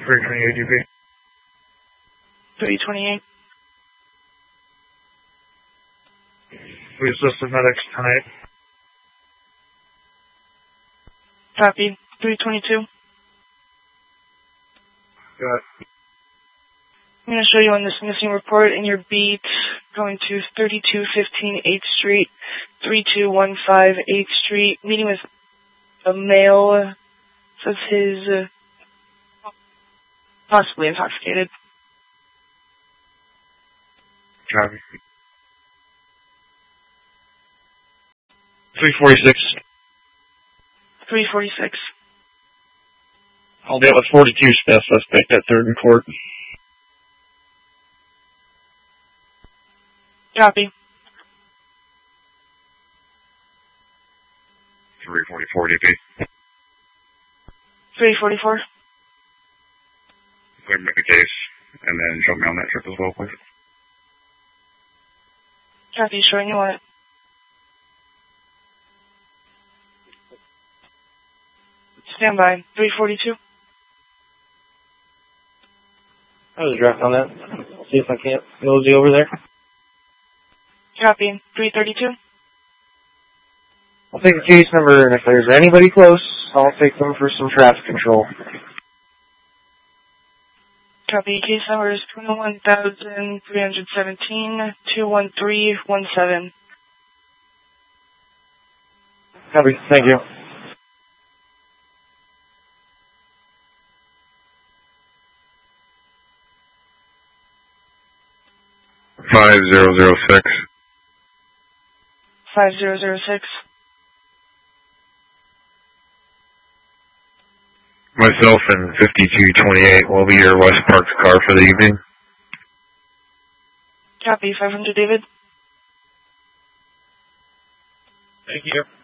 328 UP. 328. We assist the medics tonight. Copy. 322. Got it. I'm going to show you on this missing report in your beat going to 3215 8th Street, 3215 8th Street, meeting with a male. Says his possibly intoxicated. Copy. 346. 346. I'll deal with 42 Smith, suspect at 3rd and Court. Copy. 344 DP. 344. Clear make the case, and then show me on that trip as well, please. Copy, showing you on it. Stand by. 342. I was a draft on that. See if I can't mosey over there. Copy. 332. I'll take the case number, and if there's anybody close, I'll take them for some traffic control. Copy. Case number is 21,317 21317. Copy. Thank you. Five 5006. 5006. Myself and 5228 will be your West Park's car for the evening. Copy. 500 David. Thank you.